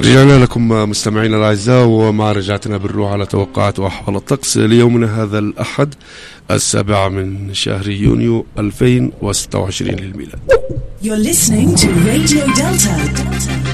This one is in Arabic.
رجعنا لكم مستمعينا الأعزاء، ومع رجعتنا بالروح على توقعات وأحوال الطقس ليومنا هذا الأحد 7 من شهر يونيو 2026 للميلاد. You're listening to Radio Delta.